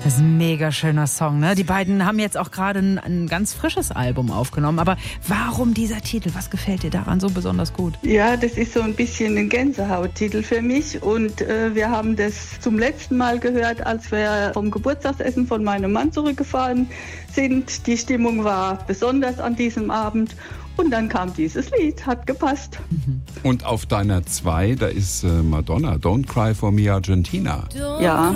Das ist ein mega schöner Song, ne? Die beiden haben jetzt auch gerade ein ganz frisches Album aufgenommen. Aber warum dieser Titel? Was gefällt dir daran so besonders gut? Ja, das ist so ein bisschen ein Gänsehauttitel für mich. Und wir haben das zum letzten Mal gehört, als wir vom Geburtstagsessen von meinem Mann zurückgefahren sind. Die Stimmung war besonders an diesem Abend. Und dann kam dieses Lied, hat gepasst. Und auf deiner 2, da ist Madonna, Don't Cry for Me Argentina. Ja.